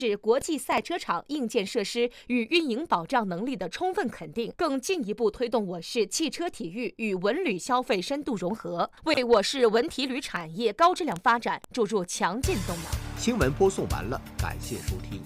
是国际赛车场硬件设施与运营保障能力的充分肯定，更进一步推动我市汽车体育与文旅消费深度融合，为我市文体旅产业高质量发展注入强劲动能。 新闻播送完了，感谢收听。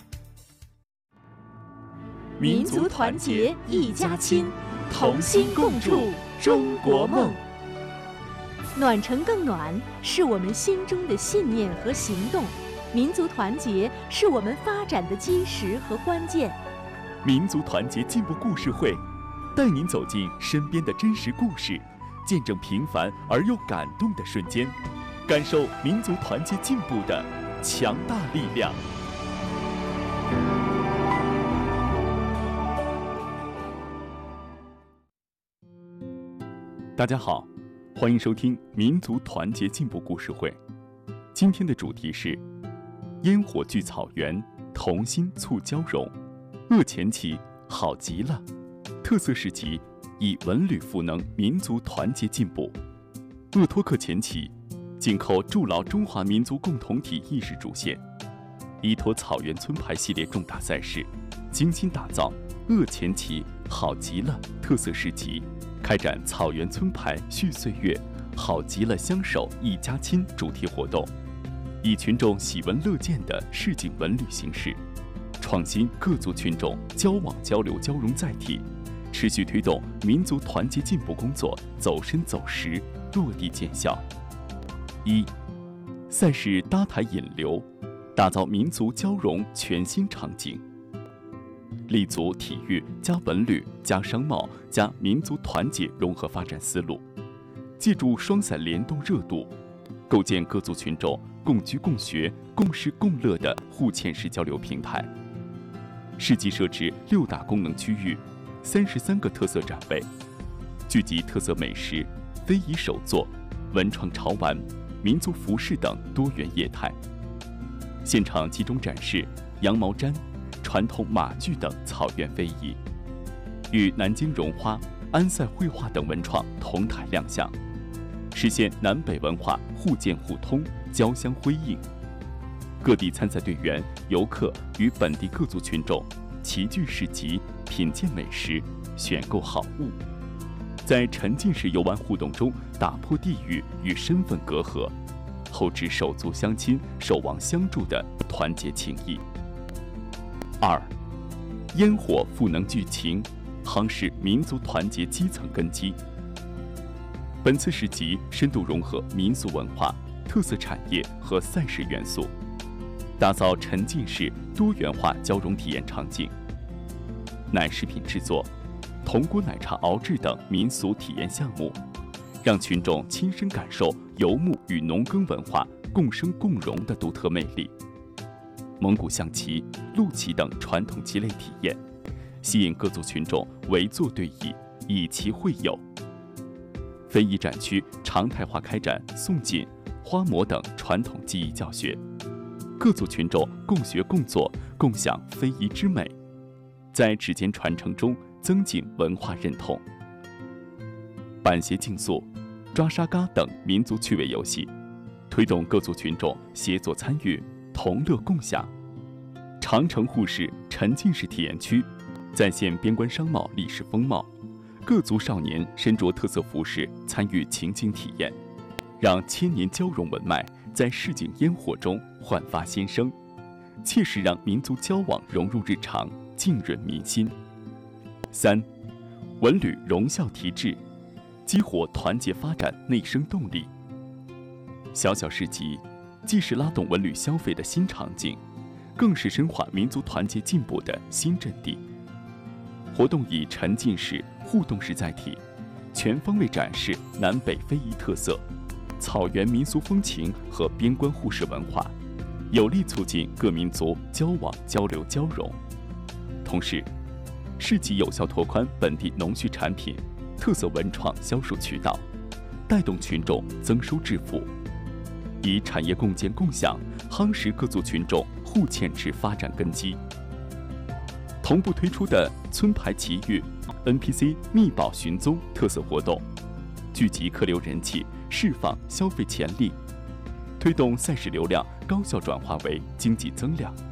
民族团结一家亲，同心共筑中国梦。 暖城更暖，是我们心中的信念和行动。民族团结是我们发展的基石和关键。 民族团结进步故事会，带您走进身边的真实故事，见证平凡而又感动的瞬间，感受民族团结进步的强大力量。大家好，欢迎收听民族团结进步故事会。今天的主题是烟火聚草原，同心促交融。鄂前旗好极了，特色市集以文旅赋能民族团结进步。鄂托克前旗紧扣筑牢中华民族共同体意识主线，依托草原村牌系列重大赛事，精心打造鄂前旗好极了特色市集，开展草原村牌续岁月，好极了相守一家亲主题活动，以群众喜闻乐见的市井文旅形式，创新各族群众交往交流交融载体，持续推动民族团结进步工作走深走实，落地见效。一、赛事搭台引流，打造民族交融全新场景，立足体育加文旅加商贸加民族团结融合发展思路，借助双赛联动热度，构建各族群众共居共学共事共乐的互嵌式交流平台。市集设置6大功能区域，33个特色展位，聚集特色美食、非遗手作、文创潮玩、民族服饰等多元业态。现场集中展示羊毛毡、传统马具等草原非遗，与南京绒花、安塞绘画等文创同台亮相，实现南北文化互鉴互通、交相辉映。各地参赛队员、游客与本地各族群众齐聚市集，品鉴美食，选购好物，在沉浸式游玩互动中打破地域与身份隔阂，厚植手足相亲、守望相助的团结情谊。2、烟火赋能剧情，夯实民族团结基层根基。本次市集深度融合民俗文化、特色产业和赛事元素，打造沉浸式多元化交融体验场景。奶食品制作、铜锅奶茶熬制等民俗体验项目，让群众亲身感受游牧与农耕文化共生共荣的独特魅力。蒙古象棋、陆棋等传统棋类体验，吸引各族群众围坐对弈，以棋会友。非遗展区常态化开展宋锦、花模等传统技艺教学，各族群众共学共作，共享非遗之美，在指尖传承中增进文化认同。板鞋竞速、抓沙嘎等民族趣味游戏，推动各族群众协作参与，同乐共享。长城沪市沉浸式体验区再现边关商贸历史风貌，各族少年身着特色服饰参与情景体验，让千年交融文脉在市井烟火中焕发新生，切实让民族交往融入日常，浸润民心。3、文旅融效提质，激活团结发展内生动力。小小市集既是拉动文旅消费的新场景，更是深化民族团结进步的新阵地。活动以沉浸式、互动式载体，全方位展示南北非遗特色、草原民俗风情和边关互市文化，有力促进各民族交往交流交融。同时，市集有效拓宽本地农畜产品、特色文创销售渠道，带动群众增收致富，以产业共建共享夯实各族群众互嵌式发展根基。同步推出的村牌奇遇 NPC 密保寻踪特色活动，聚集客流人气，释放消费潜力，推动赛事流量高效转化为经济增量。